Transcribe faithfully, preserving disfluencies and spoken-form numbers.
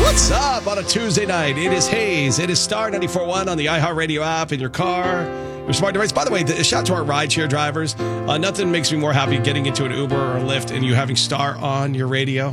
What's up on a Tuesday night? It is Hayes. It is Star ninety-four point one on the iHeartRadio app in your car, your smart device. By the way, the, shout out to our rideshare drivers. Uh, nothing makes me more happy getting into an Uber or a Lyft and you having Star on your radio.